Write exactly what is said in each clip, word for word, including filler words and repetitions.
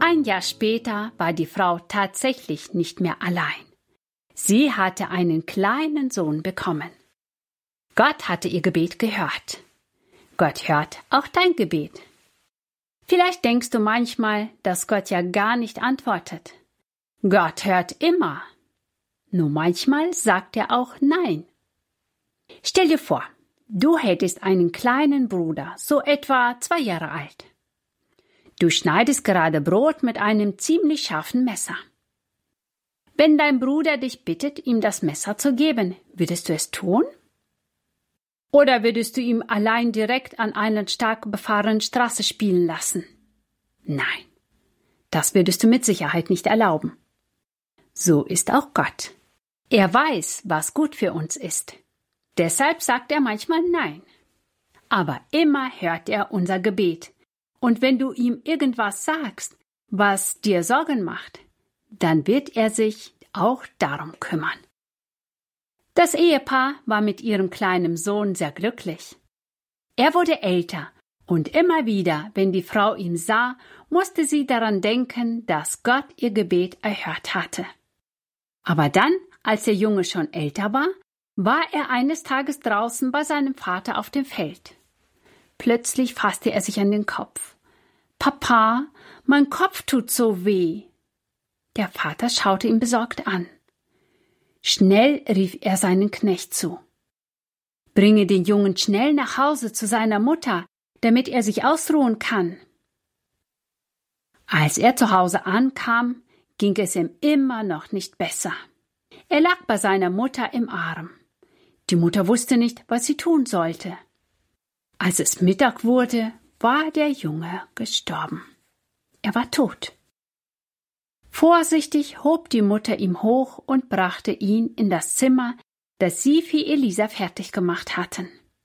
Ein Jahr später war die Frau tatsächlich nicht mehr allein. Sie hatte einen kleinen Sohn bekommen. Gott hatte ihr Gebet gehört. Gott hört auch dein Gebet. Vielleicht denkst du manchmal, dass Gott ja gar nicht antwortet. Gott hört immer. Nur manchmal sagt er auch Nein. Stell dir vor, du hättest einen kleinen Bruder, so etwa zwei Jahre alt. Du schneidest gerade Brot mit einem ziemlich scharfen Messer. Wenn dein Bruder dich bittet, ihm das Messer zu geben, würdest du es tun? Oder würdest du ihn allein direkt an einer stark befahrenen Straße spielen lassen? Nein, das würdest du mit Sicherheit nicht erlauben. So ist auch Gott. Er weiß, was gut für uns ist. Deshalb sagt er manchmal Nein. Aber immer hört er unser Gebet. Und wenn du ihm irgendwas sagst, was dir Sorgen macht, dann wird er sich auch darum kümmern. Das Ehepaar war mit ihrem kleinen Sohn sehr glücklich. Er wurde älter und immer wieder, wenn die Frau ihn sah, musste sie daran denken, dass Gott ihr Gebet erhört hatte. Aber dann, als der Junge schon älter war, war er eines Tages draußen bei seinem Vater auf dem Feld. Plötzlich fasste er sich an den Kopf. »Papa, mein Kopf tut so weh.« Der Vater schaute ihn besorgt an. Schnell rief er seinen Knecht zu. »Bringe den Jungen schnell nach Hause zu seiner Mutter, damit er sich ausruhen kann.« Als er zu Hause ankam, ging es ihm immer noch nicht besser. Er lag bei seiner Mutter im Arm. Die Mutter wusste nicht, was sie tun sollte. Als es Mittag wurde, war der Junge gestorben. Er war tot. Vorsichtig hob die Mutter ihn hoch und brachte ihn in das Zimmer, das sie für Elisa fertig gemacht hatten.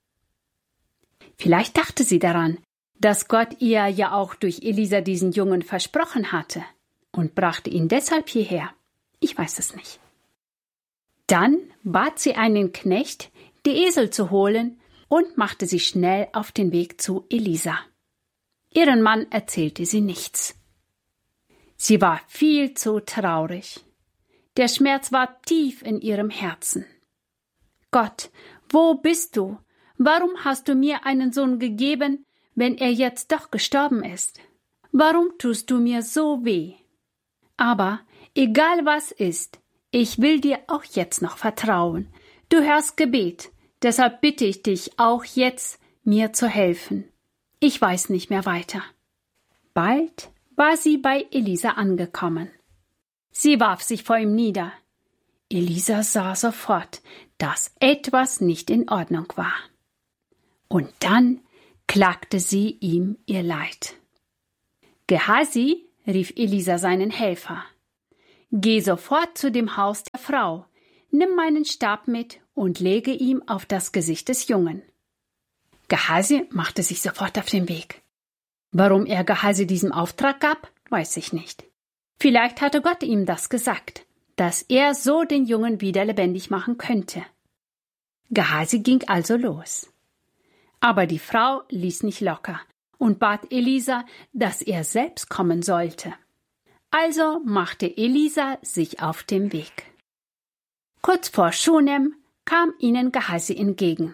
Vielleicht dachte sie daran, dass Gott ihr ja auch durch Elisa diesen Jungen versprochen hatte und brachte ihn deshalb hierher. Ich weiß es nicht. Dann bat sie einen Knecht, die Esel zu holen, und machte sich schnell auf den Weg zu Elisa. Ihren Mann erzählte sie nichts. Sie war viel zu traurig. Der Schmerz war tief in ihrem Herzen. »Gott, wo bist du? Warum hast du mir einen Sohn gegeben, wenn er jetzt doch gestorben ist? Warum tust du mir so weh? Aber egal was ist, ich will dir auch jetzt noch vertrauen. Du hörst Gebet, deshalb bitte ich dich auch jetzt, mir zu helfen. Ich weiß nicht mehr weiter.« Bald war sie bei Elisa angekommen. Sie warf sich vor ihm nieder. Elisa sah sofort, dass etwas nicht in Ordnung war. Und dann klagte sie ihm ihr Leid. »Gehazi«, rief Elisa seinen Helfer, »geh sofort zu dem Haus der Frau, nimm meinen Stab mit und lege ihm auf das Gesicht des Jungen.« Gehazi machte sich sofort auf den Weg. Warum er Gehazi diesen Auftrag gab, weiß ich nicht. Vielleicht hatte Gott ihm das gesagt, dass er so den Jungen wieder lebendig machen könnte. Gehazi ging also los. Aber die Frau ließ nicht locker und bat Elisa, dass er selbst kommen sollte. Also machte Elisa sich auf den Weg. Kurz vor Schunem kam ihnen Gehazi entgegen.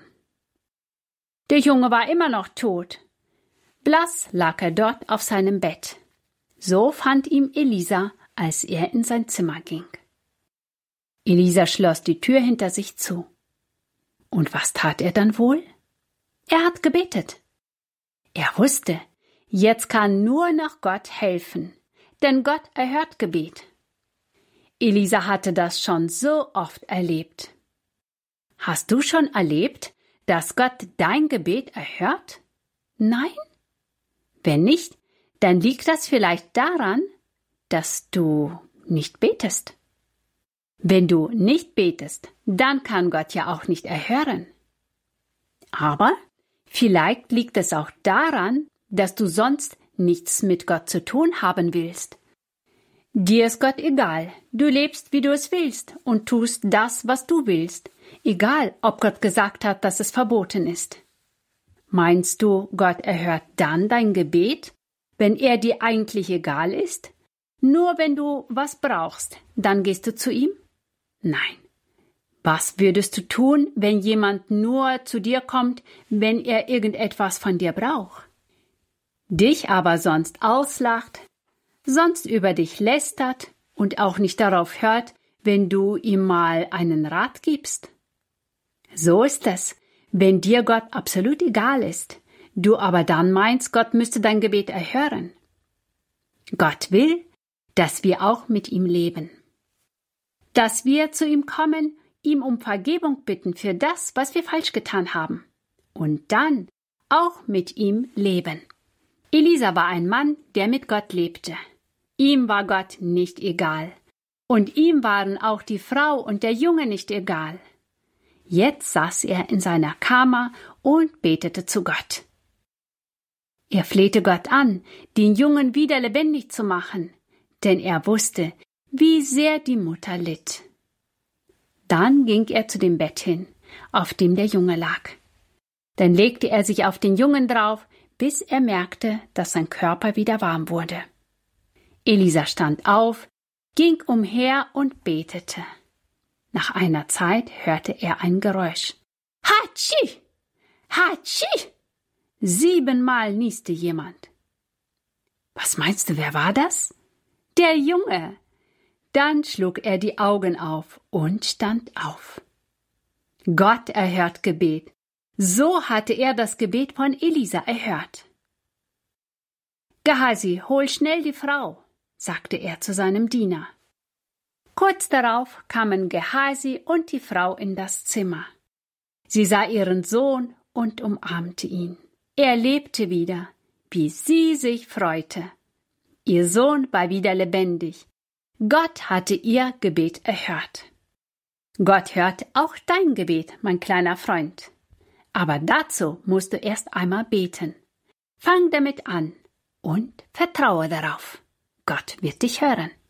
Der Junge war immer noch tot. Blass lag er dort auf seinem Bett. So fand ihm Elisa, als er in sein Zimmer ging. Elisa schloss die Tür hinter sich zu. Und was tat er dann wohl? Er hat gebetet. Er wusste, jetzt kann nur noch Gott helfen, denn Gott erhört Gebet. Elisa hatte das schon so oft erlebt. Hast du schon erlebt, dass Gott dein Gebet erhört? Nein? Wenn nicht, dann liegt das vielleicht daran, dass du nicht betest. Wenn du nicht betest, dann kann Gott ja auch nicht erhören. Aber vielleicht liegt es auch daran, dass du sonst nichts mit Gott zu tun haben willst. Dir ist Gott egal, du lebst, wie du es willst und tust das, was du willst, egal ob Gott gesagt hat, dass es verboten ist. Meinst du, Gott erhört dann dein Gebet, wenn er dir eigentlich egal ist, Nur wenn du was brauchst, dann gehst du zu ihm? Nein. Was würdest du tun, wenn jemand nur zu dir kommt, wenn er irgendetwas von dir braucht? Dich aber sonst auslacht, sonst über dich lästert und auch nicht darauf hört, wenn du ihm mal einen Rat gibst? So ist es, wenn dir Gott absolut egal ist, du aber dann meinst, Gott müsste dein Gebet erhören. Gott will, dass wir auch mit ihm leben. Dass wir zu ihm kommen, ihm um Vergebung bitten für das, was wir falsch getan haben. Und dann auch mit ihm leben. Elisa war ein Mann, der mit Gott lebte. Ihm war Gott nicht egal. Und ihm waren auch die Frau und der Junge nicht egal. Jetzt saß er in seiner Kammer und betete zu Gott. Er flehte Gott an, den Jungen wieder lebendig zu machen, denn er wusste, wie sehr die Mutter litt. Dann ging er zu dem Bett hin, auf dem der Junge lag. Dann legte er sich auf den Jungen drauf, bis er merkte, dass sein Körper wieder warm wurde. Elisa stand auf, ging umher und betete. Nach einer Zeit hörte er ein Geräusch. Hatschi! Hatschi! Siebenmal nieste jemand. Was meinst du, wer war das? Der Junge. Dann schlug er die Augen auf und stand auf. Gott erhört Gebet. So hatte er das Gebet von Elisa erhört. Gehasi, hol schnell die Frau, sagte er zu seinem Diener. Kurz darauf kamen Gehasi und die Frau in das Zimmer. Sie sah ihren Sohn und umarmte ihn. Er lebte wieder, wie sie sich freute. Ihr Sohn war wieder lebendig. Gott hatte ihr Gebet erhört. Gott hört auch dein Gebet, mein kleiner Freund. Aber dazu musst du erst einmal beten. Fang damit an und vertraue darauf. Gott wird dich hören.